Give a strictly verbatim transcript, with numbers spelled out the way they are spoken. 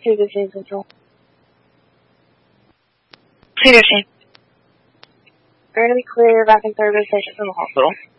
two fifteen Central. two fifteen. We're going to be clear back in service patient from the hospital.